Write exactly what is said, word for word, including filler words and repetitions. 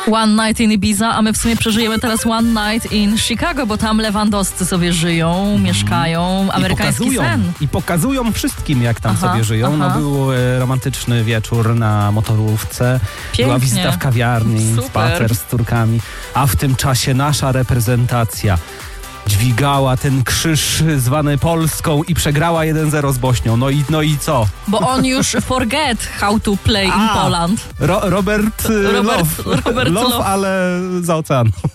One Night in Ibiza, a my w sumie przeżyjemy teraz One Night in Chicago, bo tam Lewandowscy sobie żyją, mm. mieszkają, amerykański I pokazują, sen. I pokazują wszystkim, jak tam aha, sobie żyją. aha. No był e, romantyczny wieczór na motorówce, Pięknie. była wizyta w kawiarni, Super. spacer z córkami, a w tym czasie nasza reprezentacja dźwigała ten krzyż zwany Polską i przegrała jeden zero z Bośnią. No i, no i co? Bo on już forget how to play in A, Poland. Ro- Robert, Robert Robert, Love. Robert Love, Love. ale za oceanu.